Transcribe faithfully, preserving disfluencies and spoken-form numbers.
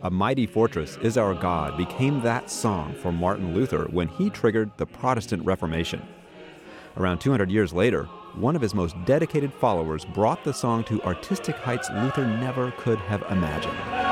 A Mighty Fortress Is Our God became that song for Martin Luther when he triggered the Protestant Reformation. Around two hundred years later, one of his most dedicated followers brought the song to artistic heights Luther never could have imagined.